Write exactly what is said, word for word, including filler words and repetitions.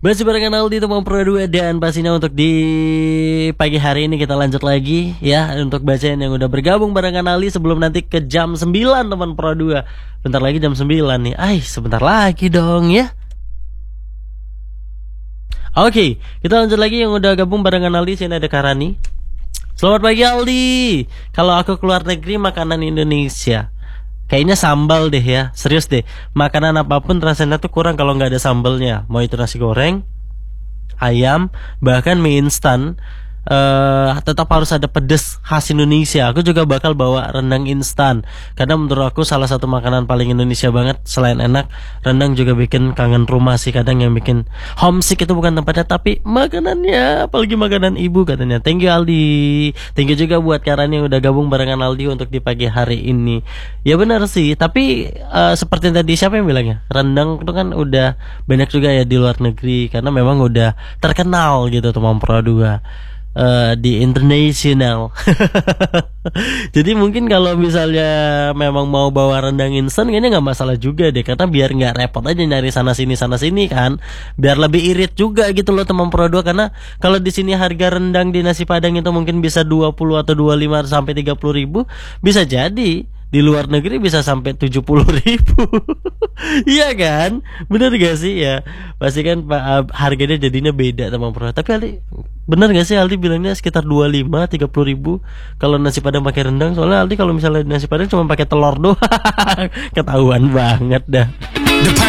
Masih barengan Aldi teman Pro dua, dan pastinya untuk di pagi hari ini kita lanjut lagi ya untuk bacain yang udah bergabung barengan Aldi sebelum nanti ke jam sembilan teman Pro dua. Bentar lagi jam sembilan nih. Ay, sebentar lagi dong ya. Oke, kita lanjut lagi yang udah gabung barengan Aldi. Sini ada Karani. Selamat pagi Aldi. Kalau aku keluar negeri makanan Indonesia kayaknya sambal deh ya, serius deh. Makanan apapun rasanya tuh kurang kalau nggak ada sambalnya. Mau itu nasi goreng, ayam, bahkan mie instan, uh, tetap harus ada pedes khas Indonesia. Aku juga bakal bawa rendang instan karena menurut aku salah satu makanan paling Indonesia banget. Selain enak, rendang juga bikin kangen rumah sih. Kadang yang bikin homesick itu bukan tempatnya tapi makanannya, apalagi makanan ibu katanya. Thank you Aldi. Thank you juga buat Karani yang udah gabung barengan Aldi untuk di pagi hari ini. Ya benar sih, tapi uh, seperti tadi siapa yang bilangnya, rendang itu kan udah banyak juga ya di luar negeri karena memang udah terkenal gitu teman Pro dua. Uh, di international. Jadi mungkin kalau misalnya memang mau bawa rendang instan kayaknya nggak masalah juga deh, karena biar nggak repot aja nyari sana sini sana sini kan, biar lebih irit juga gitu loh teman Pro dua. Karena kalau di sini harga rendang di nasi padang itu mungkin bisa dua puluh atau dua puluh lima sampai tiga puluh ribu, bisa jadi di luar negeri bisa sampai tujuh puluh ribu. Iya kan, bener gak sih ya? Pasti kan harganya jadinya beda teman Pro. Tapi Aldi, bener gak sih Aldi bilangnya sekitar dua puluh lima tiga puluh ribu kalau nasi padang pakai rendang? Soalnya Aldi kalau misalnya nasi padang cuma pakai telur doang. Ketahuan banget dah.